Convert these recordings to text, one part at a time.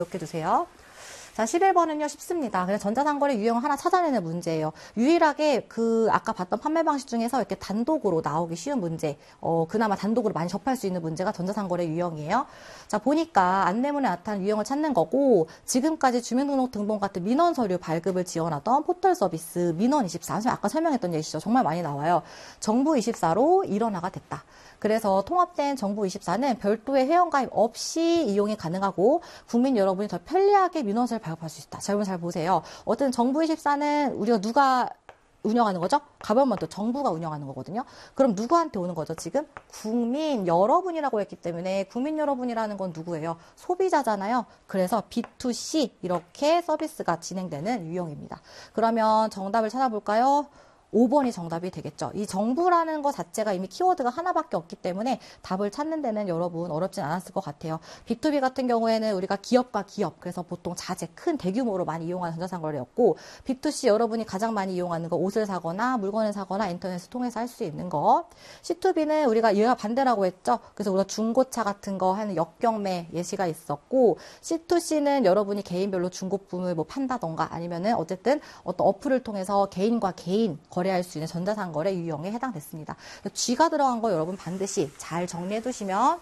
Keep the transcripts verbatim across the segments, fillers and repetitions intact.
기억해 두세요. 자, 십일 번은요, 쉽습니다. 그냥 전자상거래 유형을 하나 찾아내는 문제예요. 유일하게 그 아까 봤던 판매 방식 중에서 이렇게 단독으로 나오기 쉬운 문제, 어, 그나마 단독으로 많이 접할 수 있는 문제가 전자상거래 유형이에요. 자, 보니까 안내문에 나타난 유형을 찾는 거고, 지금까지 주민등록 등본 같은 민원 서류 발급을 지원하던 포털 서비스 민원 이십사, 아까 설명했던 예시죠. 정말 많이 나와요. 정부 이십사로 일원화가 됐다. 그래서 통합된 정부 이십사는 별도의 회원가입 없이 이용이 가능하고 국민 여러분이 더 편리하게 민원서를 발급할 수 있다. 자, 여러분 잘 보세요. 어떤 정부 이십사는 우리가 누가 운영하는 거죠? 가보면 또 정부가 운영하는 거거든요. 그럼 누구한테 오는 거죠, 지금? 국민 여러분이라고 했기 때문에 국민 여러분이라는 건 누구예요? 소비자잖아요. 그래서 비 투 씨 이렇게 서비스가 진행되는 유형입니다. 그러면 정답을 찾아볼까요? 오 번이 정답이 되겠죠. 이 정부라는 것 자체가 이미 키워드가 하나밖에 없기 때문에 답을 찾는 데는 여러분 어렵진 않았을 것 같아요. 비 투 비 같은 경우에는 우리가 기업과 기업, 그래서 보통 자재, 큰 대규모로 많이 이용하는 전자상거래였고, 비 투 씨 여러분이 가장 많이 이용하는 거 옷을 사거나 물건을 사거나 인터넷을 통해서 할 수 있는 거. 씨 투 비는 우리가 얘가 반대라고 했죠. 그래서 우리가 중고차 같은 거 하는 역경매 예시가 있었고, 씨 투 씨는 여러분이 개인별로 중고품을 뭐 판다던가 아니면은 어쨌든 어떤 어플을 통해서 개인과 개인 거래할 수 있는 전자상거래 유형에 해당됐습니다. G가 들어간 거 여러분 반드시 잘 정리해 두시면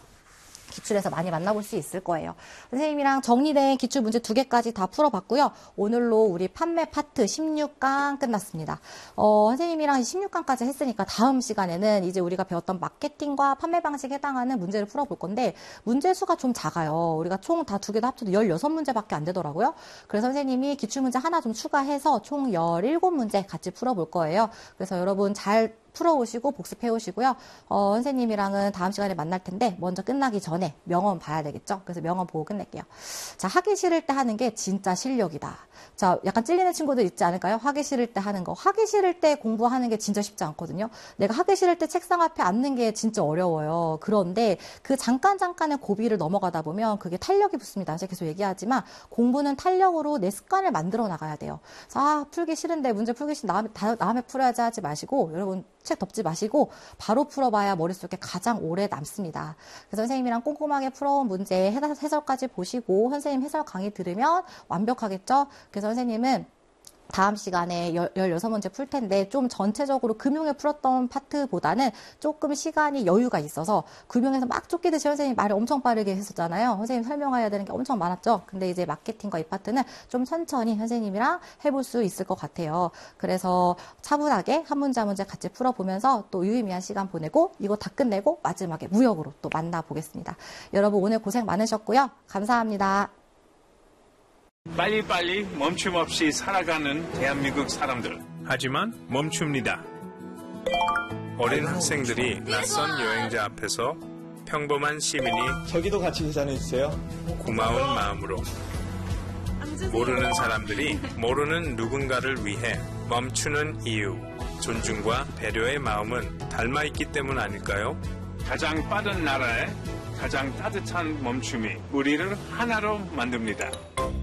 기출에서 많이 만나볼 수 있을 거예요. 선생님이랑 정리된 기출 문제 두 개까지 다 풀어봤고요. 오늘로 우리 판매 파트 십육 강 끝났습니다. 어, 선생님이랑 십육 강까지 했으니까 다음 시간에는 이제 우리가 배웠던 마케팅과 판매 방식에 해당하는 문제를 풀어볼 건데, 문제 수가 좀 작아요. 우리가 총 다 두 개 다 합쳐도 열여섯 문제밖에 안 되더라고요. 그래서 선생님이 기출 문제 하나 좀 추가해서 총 열일곱 문제 같이 풀어볼 거예요. 그래서 여러분 잘 풀어오시고 복습해오시고요. 어, 선생님이랑은 다음 시간에 만날 텐데 먼저 끝나기 전에 명언 봐야 되겠죠. 그래서 명언 보고 끝낼게요. 자, 하기 싫을 때 하는 게 진짜 실력이다. 자, 약간 찔리는 친구들 있지 않을까요? 하기 싫을 때 하는 거. 하기 싫을 때 공부하는 게 진짜 쉽지 않거든요. 내가 하기 싫을 때 책상 앞에 앉는 게 진짜 어려워요. 그런데 그 잠깐 잠깐의 고비를 넘어가다 보면 그게 탄력이 붙습니다. 제가 계속 얘기하지만 공부는 탄력으로 내 습관을 만들어 나가야 돼요. 아, 풀기 싫은데 문제 풀기 싫은 다음에, 다음에 풀어야지 하지 마시고, 여러분 책 덮지 마시고 바로 풀어봐야 머릿속에 가장 오래 남습니다. 그래서 선생님이랑 꼼꼼하게 풀어온 문제 해설까지 보시고 선생님 해설 강의 들으면 완벽하겠죠? 그래서 선생님은 다음 시간에 열여섯 문제 풀 텐데 좀 전체적으로 금융에 풀었던 파트보다는 조금 시간이 여유가 있어서, 금융에서 막 쫓기듯이 선생님이 말을 엄청 빠르게 했었잖아요. 선생님 설명해야 되는 게 엄청 많았죠. 근데 이제 마케팅과 이 파트는 좀 천천히 선생님이랑 해볼 수 있을 것 같아요. 그래서 차분하게 한 문제 한 문제 같이 풀어보면서 또 유의미한 시간 보내고 이거 다 끝내고 마지막에 무역으로 또 만나보겠습니다. 여러분 오늘 고생 많으셨고요. 감사합니다. 빨리빨리 멈춤 없이 살아가는 대한민국 사람들. 하지만 멈춥니다. 어린 학생들이 낯선 여행자 앞에서 평범한 시민이 저기도 같이 계산해주세요. 고마운 마음으로, 모르는 사람들이 모르는 누군가를 위해 멈추는 이유, 존중과 배려의 마음은 닮아있기 때문 아닐까요? 가장 빠른 나라에 가장 따뜻한 멈춤이 우리를 하나로 만듭니다.